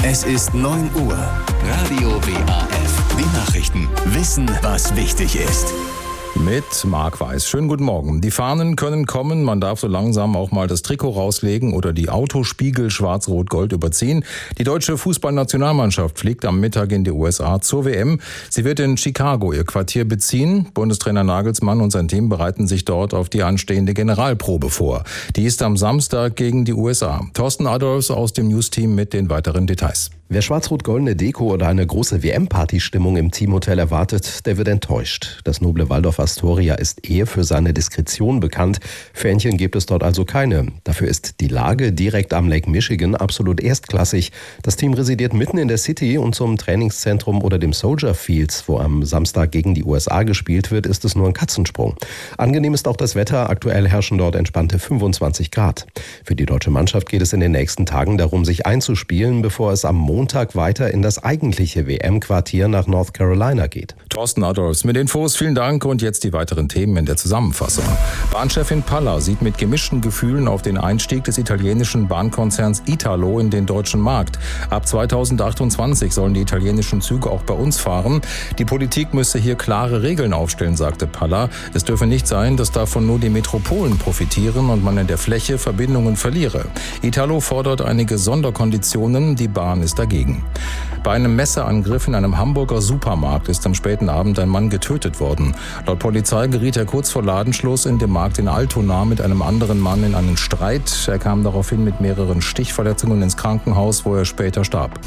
Es ist 9 Uhr. Radio WAF. Die Nachrichten. Wissen, was wichtig ist. Mit Marc Weiß. Schönen guten Morgen. Die Fahnen können kommen. Man darf so langsam auch mal das Trikot rauslegen oder die Autospiegel schwarz-rot-gold überziehen. Die deutsche Fußballnationalmannschaft fliegt am Mittag in die USA zur WM. Sie wird in Chicago ihr Quartier beziehen. Bundestrainer Nagelsmann und sein Team bereiten sich dort auf die anstehende Generalprobe vor. Die ist am Samstag gegen die USA. Thorsten Adolfs aus dem News-Team mit den weiteren Details. Wer schwarz-rot-goldene Deko oder eine große WM-Party-Stimmung im Teamhotel erwartet, der wird enttäuscht. Das noble Waldorf Astoria ist eher für seine Diskretion bekannt. Fähnchen gibt es dort also keine. Dafür ist die Lage direkt am Lake Michigan absolut erstklassig. Das Team residiert mitten in der City und zum Trainingszentrum oder dem Soldier Fields, wo am Samstag gegen die USA gespielt wird, ist es nur ein Katzensprung. Angenehm ist auch das Wetter. Aktuell herrschen dort entspannte 25 Grad. Für die deutsche Mannschaft geht es in den nächsten Tagen darum, sich einzuspielen, bevor es am Montag weiter in das eigentliche WM-Quartier nach North Carolina geht. Thorsten Adolfs mit Infos, vielen Dank und jetzt die weiteren Themen in der Zusammenfassung. Bahnchefin Palla sieht mit gemischten Gefühlen auf den Einstieg des italienischen Bahnkonzerns Italo in den deutschen Markt. Ab 2028 sollen die italienischen Züge auch bei uns fahren. Die Politik müsse hier klare Regeln aufstellen, sagte Palla. Es dürfe nicht sein, dass davon nur die Metropolen profitieren und man in der Fläche Verbindungen verliere. Italo fordert einige Sonderkonditionen, die Bahn ist dagegen. Bei einem Messerangriff in einem Hamburger Supermarkt ist am späten Abend ein Mann getötet worden. Laut Polizei geriet er kurz vor Ladenschluss in dem Markt in Altona mit einem anderen Mann in einen Streit. Er kam daraufhin mit mehreren Stichverletzungen ins Krankenhaus, wo er später starb.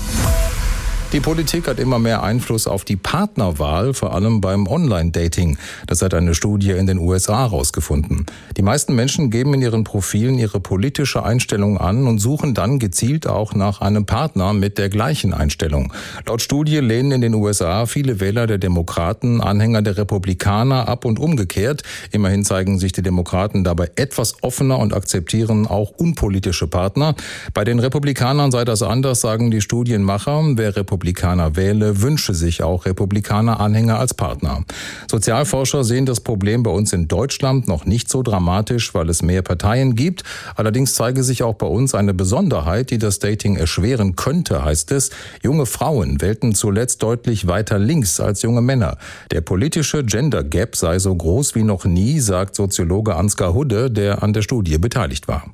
Die Politik hat immer mehr Einfluss auf die Partnerwahl, vor allem beim Online-Dating. Das hat eine Studie in den USA herausgefunden. Die meisten Menschen geben in ihren Profilen ihre politische Einstellung an und suchen dann gezielt auch nach einem Partner mit der gleichen Einstellung. Laut Studie lehnen in den USA viele Wähler der Demokraten Anhänger der Republikaner ab und umgekehrt. Immerhin zeigen sich die Demokraten dabei etwas offener und akzeptieren auch unpolitische Partner. Bei den Republikanern sei das anders, sagen die Studienmacher. Wer Republikaner wähle, wünsche sich auch Republikaner-Anhänger als Partner. Sozialforscher sehen das Problem bei uns in Deutschland noch nicht so dramatisch, weil es mehr Parteien gibt. Allerdings zeige sich auch bei uns eine Besonderheit, die das Dating erschweren könnte, heißt es. Junge Frauen wählten zuletzt deutlich weiter links als junge Männer. Der politische Gender Gap sei so groß wie noch nie, sagt Soziologe Ansgar Hudde, der an der Studie beteiligt war.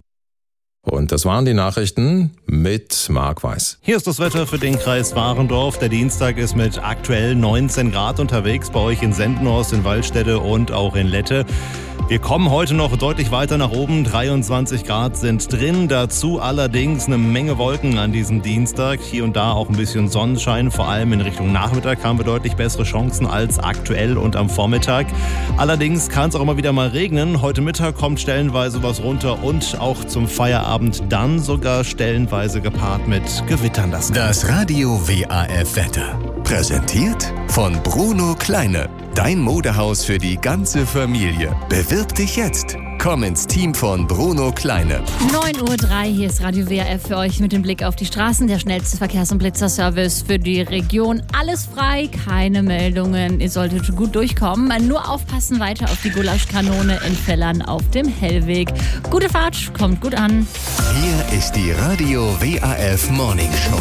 Und das waren die Nachrichten mit Marc Weiß. Hier ist das Wetter für den Kreis Warendorf. Der Dienstag ist mit aktuell 19 Grad unterwegs bei euch in Sendenhorst, in Waldstätte und auch in Lette. Wir kommen heute noch deutlich weiter nach oben. 23 Grad sind drin. Dazu allerdings eine Menge Wolken an diesem Dienstag. Hier und da auch ein bisschen Sonnenschein. Vor allem in Richtung Nachmittag haben wir deutlich bessere Chancen als aktuell und am Vormittag. Allerdings kann es auch immer wieder mal regnen. Heute Mittag kommt stellenweise was runter und auch zum Feierabend dann sogar stellenweise gepaart mit Gewittern. Das Radio WAF Wetter. Präsentiert von Bruno Kleine. Dein Modehaus für die ganze Familie. Bewirb dich jetzt. Komm ins Team von Bruno Kleine. 9:03 Uhr, hier ist Radio WAF für euch mit dem Blick auf die Straßen. Der schnellste Verkehrs- und Blitzerservice für die Region. Alles frei, keine Meldungen. Ihr solltet gut durchkommen. Nur aufpassen weiter auf die Gulaschkanone in Fellern auf dem Hellweg. Gute Fahrt, kommt gut an. Hier ist die Radio WAF Morning Show.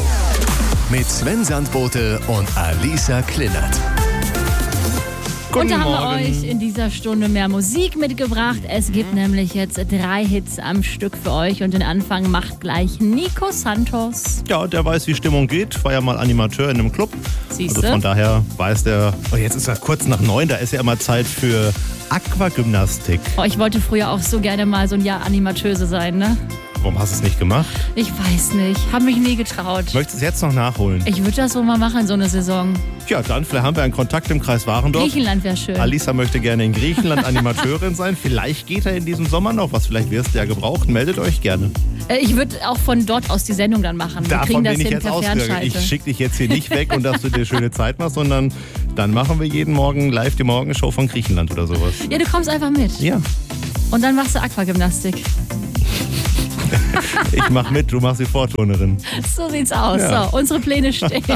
Mit Sven Sandbote und Alisa Klinnert. Und da haben wir euch in dieser Stunde mehr Musik mitgebracht. Es gibt nämlich jetzt 3 Hits am Stück für euch und den Anfang macht gleich Nico Santos. Ja, der weiß, wie Stimmung geht. War ja mal Animateur in einem Club. Siehste? Also von daher weiß der, jetzt ist er kurz nach 9, da ist ja immer Zeit für Aquagymnastik. Oh, ich wollte früher auch so gerne mal so ein Jahr Animateuse sein, ne? Warum hast du es nicht gemacht? Ich weiß nicht, habe mich nie getraut. Möchtest du es jetzt noch nachholen? Ich würde das wohl mal machen, so eine Saison. Ja, dann vielleicht haben wir einen Kontakt im Kreis Warendorf. Griechenland wäre schön. Alisa möchte gerne in Griechenland Animateurin sein. Vielleicht geht er in diesem Sommer noch was. Vielleicht wirst du ja gebraucht. Meldet euch gerne. Ich würde auch von dort aus die Sendung dann machen. Wir kriegen das hin per Fernschalte. Ich schicke dich jetzt hier nicht weg und dass du dir schöne Zeit machst, sondern dann machen wir jeden Morgen live die Morgenshow von Griechenland oder sowas. Ja, du kommst einfach mit. Ja. Und dann machst du Aquagymnastik. Ich mach mit, du machst die Vorturnerin. So sieht's aus. Ja. So, unsere Pläne stehen.